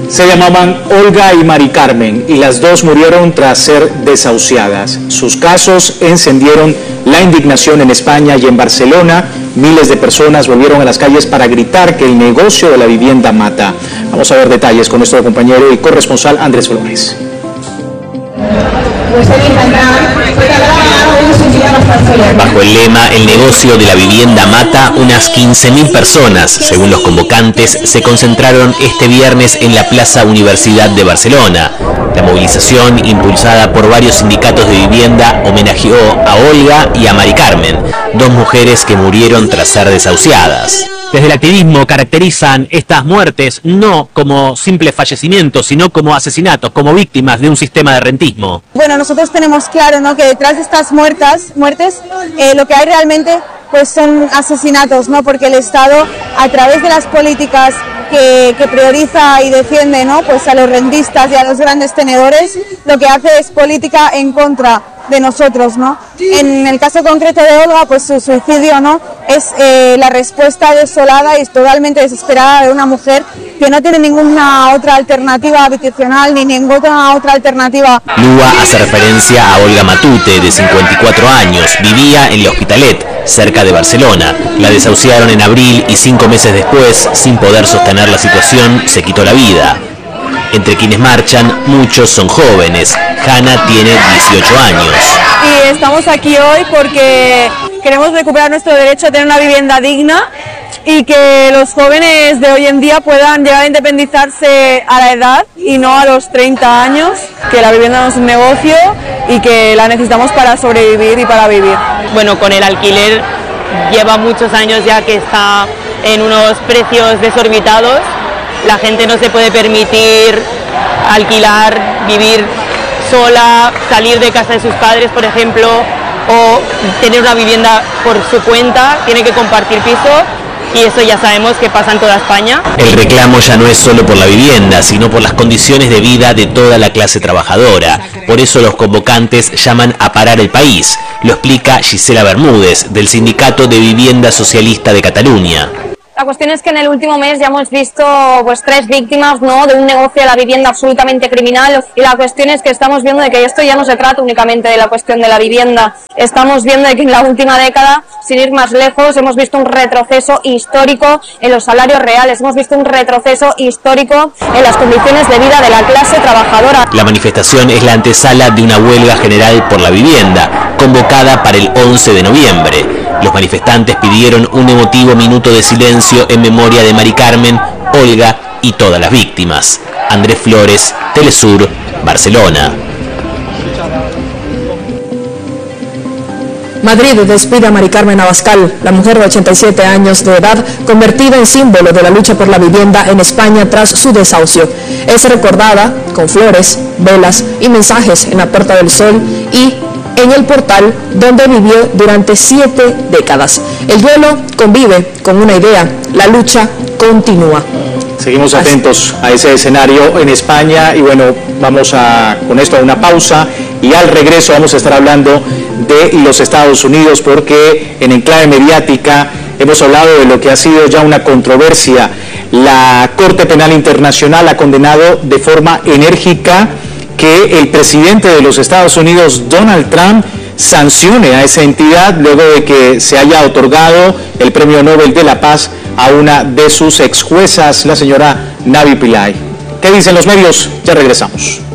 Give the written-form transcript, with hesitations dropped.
Se llamaban Olga y Mari Carmen y las dos murieron tras ser desahuciadas. Sus casos encendieron la indignación en España y en Barcelona. Miles de personas volvieron a las calles para gritar que el negocio de la vivienda mata. Vamos a ver detalles con nuestro compañero y corresponsal Andrés Flores. Bajo el lema "El negocio de la vivienda mata", unas 15.000 personas, según los convocantes, se concentraron este viernes en la Plaza Universidad de Barcelona. La movilización, impulsada por varios sindicatos de vivienda, homenajeó a Olga y a Mari Carmen, dos mujeres que murieron tras ser desahuciadas. Desde el activismo caracterizan estas muertes no como simples fallecimientos, sino como asesinatos, como víctimas de un sistema de rentismo. Bueno, nosotros tenemos claro, ¿no?, que detrás de estas muertes lo que hay realmente pues son asesinatos, ¿no?, porque el Estado, a través de las políticas que prioriza y defiende, ¿no?, pues a los rentistas y a los grandes tenedores, lo que hace es política en contra de nosotros, ¿no? En el caso concreto de Olga, pues su suicidio, ¿no?, es la respuesta desolada y totalmente desesperada de una mujer que no tiene ninguna otra alternativa habitacional ni ninguna otra alternativa. Lua hace referencia a Olga Matute, de 54 años, vivía en el Hospitalet, cerca de Barcelona. La desahuciaron en abril y 5 meses después, sin poder sostener la situación, se quitó la vida. Entre quienes marchan, muchos son jóvenes. Hanna tiene 18 años. Y estamos aquí hoy porque queremos recuperar nuestro derecho a tener una vivienda digna y que los jóvenes de hoy en día puedan llegar a independizarse a la edad y no a los 30 años, que la vivienda no es un negocio y que la necesitamos para sobrevivir y para vivir. Bueno, con el alquiler lleva muchos años ya que está en unos precios desorbitados. La gente no se puede permitir alquilar, vivir sola, salir de casa de sus padres, por ejemplo, o tener una vivienda por su cuenta, tiene que compartir piso. Y eso ya sabemos que pasa en toda España. El reclamo ya no es solo por la vivienda, sino por las condiciones de vida de toda la clase trabajadora. Por eso los convocantes llaman a parar el país. Lo explica Gisela Bermúdez, del Sindicato de Vivienda Socialista de Cataluña. La cuestión es que en el último mes ya hemos visto pues 3 víctimas, ¿no?, de un negocio de la vivienda absolutamente criminal, y la cuestión es que estamos viendo de que esto ya no se trata únicamente de la cuestión de la vivienda. Estamos viendo de que en la última década, sin ir más lejos, hemos visto un retroceso histórico en los salarios reales, hemos visto un retroceso histórico en las condiciones de vida de la clase trabajadora. La manifestación es la antesala de una huelga general por la vivienda, convocada para el 11 de noviembre. Los manifestantes pidieron un emotivo minuto de silencio en memoria de Mari Carmen, Olga y todas las víctimas. Andrés Flores, Telesur, Barcelona. Madrid despide a Mari Carmen Abascal, la mujer de 87 años de edad, convertida en símbolo de la lucha por la vivienda en España tras su desahucio. Es recordada con flores, velas y mensajes en la Puerta del Sol y en el portal donde vivió durante 7 décadas. El duelo convive con una idea: la lucha continúa. Seguimos atentos a ese escenario en España y bueno, vamos con esto a una pausa y al regreso vamos a estar hablando de los Estados Unidos, porque en Enclave Mediática hemos hablado de lo que ha sido ya una controversia. La Corte Penal Internacional ha condenado de forma enérgica que el presidente de los Estados Unidos, Donald Trump, sancione a esa entidad luego de que se haya otorgado el Premio Nobel de la Paz a una de sus ex juezas, la señora Navi Pillay. ¿Qué dicen los medios? Ya regresamos.